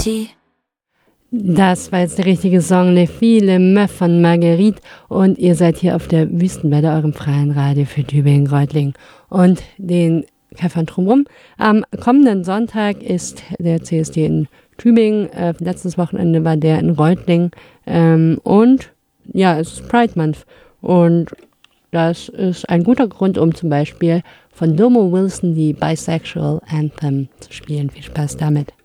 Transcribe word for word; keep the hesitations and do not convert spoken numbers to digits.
Party. Das war jetzt der richtige Song, Les Filles, les Meufs von Marguerite. Und ihr seid hier auf der Wüstenwelle, eurem freien Radio für Tübingen-Reutlingen und den Kaffee drumherum. Am kommenden Sonntag ist der C S D in Tübingen. Äh, letztes Wochenende war der in Reutlingen. Ähm, und ja, es ist Pride Month. Und das ist ein guter Grund, um zum Beispiel von Domo Wilson die Bisexual Anthem zu spielen. Viel Spaß damit.